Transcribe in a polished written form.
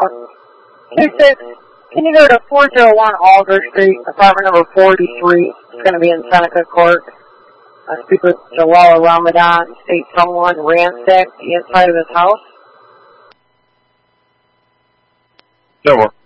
2-6, can you go to 401 Alder Street, apartment number 43? It's going to be in Seneca Court. I speak with Jalal Ramadan. State someone ransacked the inside of his house. No more.